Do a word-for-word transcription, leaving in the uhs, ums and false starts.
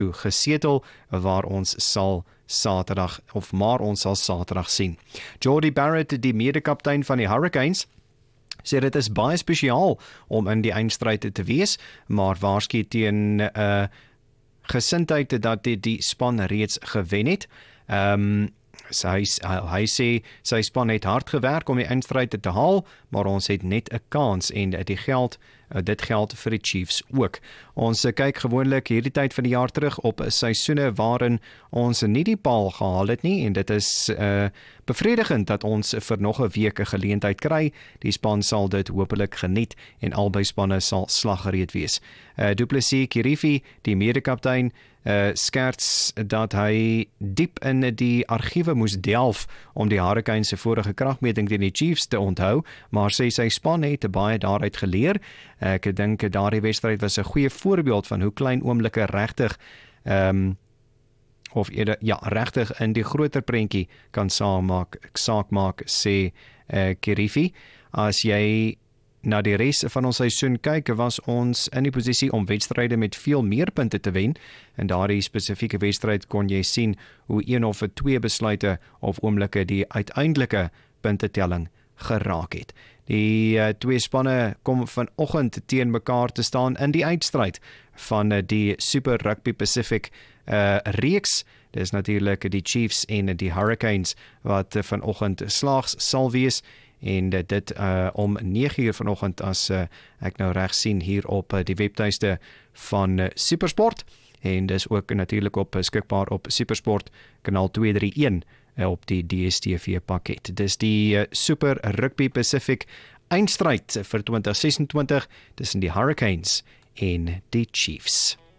gesetel waar ons sal Saterdag of maar ons sal Saterdag sien. Jordie Barrett, die mede-kaptein van die Hurricanes, sê dit is baie spesiaal om in die eindstryd te wees, maar waarsku teen 'n uh, gesindheid dat die, die span reeds gewen het. Um, So hy, hy sê, sy span het hard gewerk om die eindstryd te haal, maar ons het net 'n kans en die geld, dit geld vir die Chiefs ook. Ons kyk gewoonlik hierdie tyd van die jaar terug op seisoene waarin ons nie die paal gehaal het nie, en dit is uh, bevredigend dat ons vir nog 'n week 'n geleentheid kry. Die span sal dit hopelik geniet en albei spanne sal slaggereed wees. Uh, Du Plessis Kirifi, die mede-kaptein, Uh, skerts dat hy diep in die argiewe moes delf om die Hurricanes se vorige kragmeting teen die Chiefs te onthou, maar sê sy span het baie daaruit geleer. Ek dink daardie wedstryd was 'n goeie voorbeeld van hoe klein oomblikke regtig um, of eerder, ja, regtig in die groter prentjie kan saak maak, saak maak sê uh, Kirifi. As jy na die res van ons seisoen kyk, was ons in die posisie om wedstryde met veel meer punte te wen. In daardie spesifieke wedstryd kon jy sien hoe een of twee besluite of oomblikke die uiteindelike puntetelling geraak het. Die uh, twee spanne kom vanoggend teen mekaar te staan in die eindstryd van uh, die Super Rugby Pacific uh, reeks. Dit is natuurlik die Chiefs en die Hurricanes wat uh, vanoggend slaags sal wees. En dit uh, om nege uur vanoggend as uh, ek nou reg sien hier op uh, die webtuiste van uh, Supersport, en dis ook natuurlik op beskikbaar op Supersport kanaal twee drie een uh, op die D S T V pakket. Dis die uh, Super Rugby Pacific eindstryd vir twintig ses en twintig tussen die Hurricanes en die Chiefs.